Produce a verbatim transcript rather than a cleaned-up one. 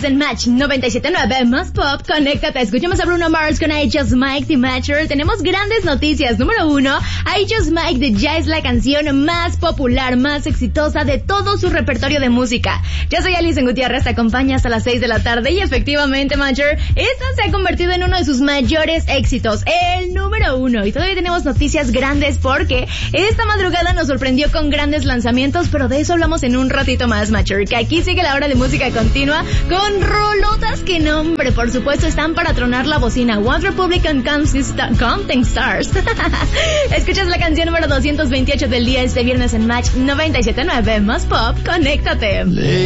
Sigues en Match noventa y siete punto nueve, más pop, conéctate. Escuchamos a Bruno Mars con I Just Mike the Matcher. Tenemos grandes noticias. Número uno, I Just Mike the ya es la canción más popular, más exitosa de todo su repertorio de música. Yo soy Alison Gutiérrez, te acompaña hasta las seis de la tarde y efectivamente, Matcher, esta se ha convertido en uno de sus mayores éxitos, el número uno. Y todavía tenemos noticias grandes porque esta madrugada nos sorprendió con grandes lanzamientos, pero de eso hablamos en un ratito más, Matcher, que aquí sigue la hora de música continua con rolotas que nombre, por supuesto, están para tronar la bocina. One Republican Counting Stars. Escuchas la canción número doscientos veintiocho del día este viernes en Match noventa y siete punto nueve, más pop, conéctate.